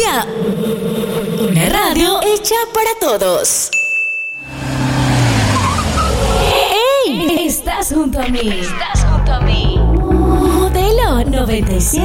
Colombia. Una radio hecha para todos. ¡Ey! Estás junto a mí. Modelo 97.